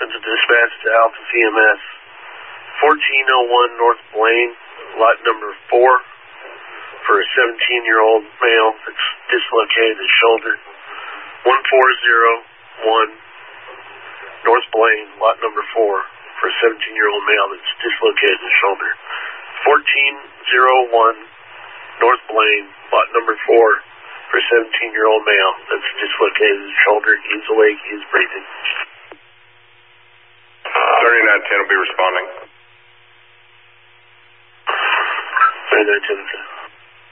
Central Dispatch to Alpha CMS. 1401 North Blaine, lot number 4, for a 17-year-old male that's dislocated his shoulder. 1401 North Blaine, lot number 4, for a 17-year-old male that's dislocated his shoulder. 1401 North Blaine, lot number 4, for a 17-year-old male that's dislocated his shoulder. He's awake, he's breathing. 3910 will be responding. 3910.